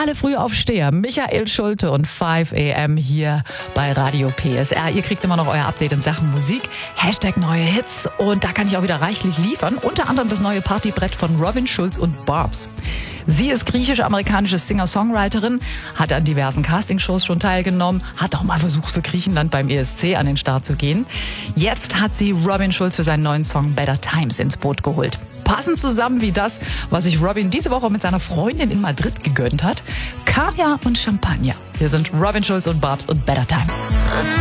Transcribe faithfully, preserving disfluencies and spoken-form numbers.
alle Frühaufsteher, Michael Schulte und five a m hier bei Radio P S R. Ihr kriegt immer noch euer Update in Sachen Musik. Hashtag neue Hits. Und da kann ich auch wieder reichlich liefern. Unter anderem das neue Partybrett von Robin Schulz und Barbs. Sie ist griechisch-amerikanische Singer-Songwriterin, hat an diversen Castingshows schon teilgenommen, hat auch mal versucht, für Griechenland beim E S C an den Start zu gehen. Jetzt hat sie Robin Schulz für seinen neuen Song Better Times ins Boot geholt. Passend zusammen wie das, was sich Robin diese Woche mit seiner Freundin in Madrid gegönnt hat. Kaviar und Champagner. Hier sind Robin Schulz und Barbs und Better Time.